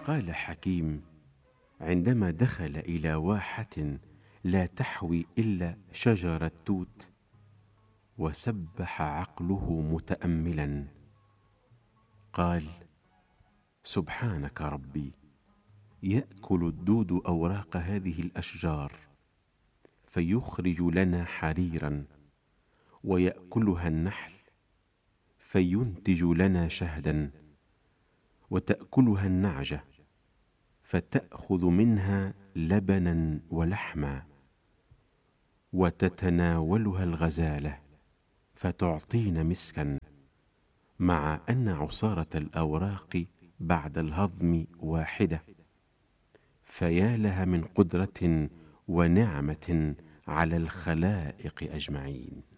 قال حكيم عندما دخل إلى واحة لا تحوي إلا شجرة توت، وسبح عقله متأملا، قال: سبحانك ربي، يأكل الدود أوراق هذه الأشجار فيخرج لنا حريرا، ويأكلها النحل فينتج لنا شهدا، وتأكلها النعجة فتأخذ منها لبنا ولحما، وتتناولها الغزالة فتعطينا مسكا، مع أن عصارة الأوراق بعد الهضم واحدة. فيا لها من قدرة ونعمة على الخلائق أجمعين.